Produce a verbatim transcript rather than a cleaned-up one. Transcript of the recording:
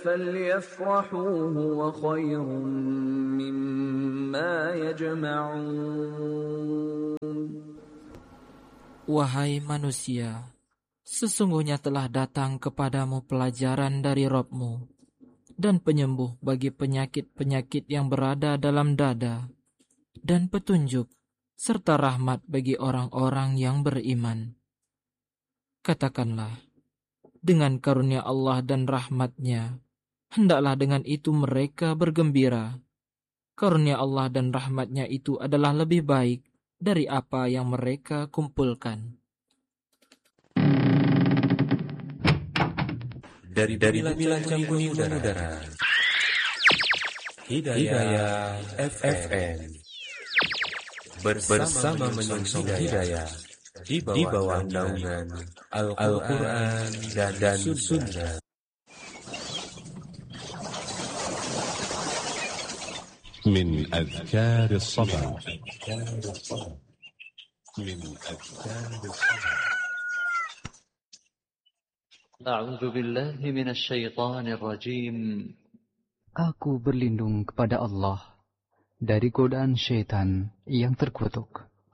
فليفرحوا هو خير مما يجمعون. Wahai manusia, sesungguhnya telah datang kepadamu pelajaran dari Rabb-Mu dan penyembuh bagi penyakit-penyakit yang berada dalam dada, dan petunjuk serta rahmat bagi orang-orang yang beriman. Katakanlah, dengan karunia Allah dan rahmat-Nya, hendaklah dengan itu mereka bergembira. Karunia Allah dan rahmat-Nya itu adalah lebih baik dari apa yang mereka kumpulkan. Dari dari bilangan bunyi udara, Hidayah F M bersama menyongsong hidayah di bawah naungan Al-Quran dan, dan Sunnah. من أذكار الصباح من أذكار الصباح أعوذ بالله من الشيطان الرجيم. Aku berlindung kepada Allah dari godaan syaitan yang terkutuk.